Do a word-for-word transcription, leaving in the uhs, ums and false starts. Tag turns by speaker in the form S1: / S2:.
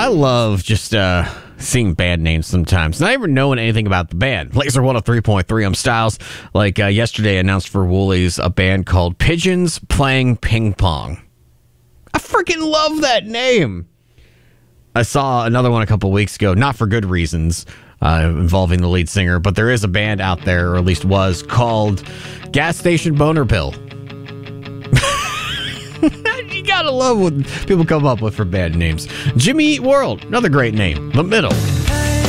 S1: I love just uh, seeing band names sometimes. Not even knowing anything about the band. Laser one oh three point three, I'm Styles. Like uh, yesterday announced for Woolies a band called Pigeons Playing Ping Pong. I freaking love that name. I saw another one a couple weeks ago, not for good reasons, uh, involving the lead singer, but there is a band out there, or at least was, called Gas Station Boner Pill. You gotta love what people come up with for bad names. Jimmy Eat World, another great name. The Middle.